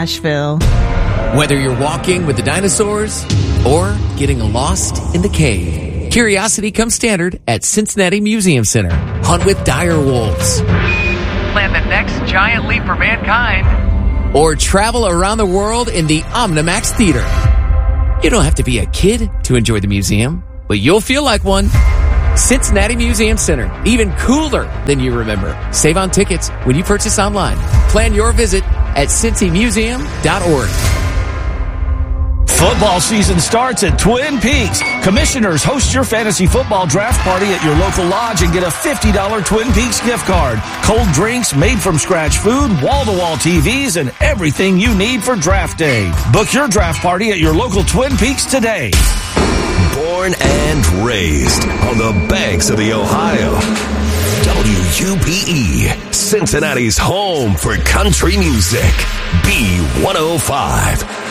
Nashville. Whether you're walking with the dinosaurs or getting lost in the cave, curiosity comes standard at Cincinnati Museum Center. Hunt with dire wolves. Plan the next giant leap for mankind. Or travel around the world in the Omnimax Theater. You don't have to be a kid to enjoy the museum, but you'll feel like one. Cincinnati Museum Center, even cooler than you remember. Save on tickets when you purchase online. Plan your visit at cincymuseum.org. Football season starts at Twin Peaks. Commissioners, host your fantasy football draft party at your local lodge and get a $50 Twin Peaks gift card. Cold drinks, made from scratch food, wall-to-wall TVs, and everything you need for draft day. Book your draft party at your local Twin Peaks today. Born and raised on the banks of the Ohio. WUPE, Cincinnati's home for country music. B105.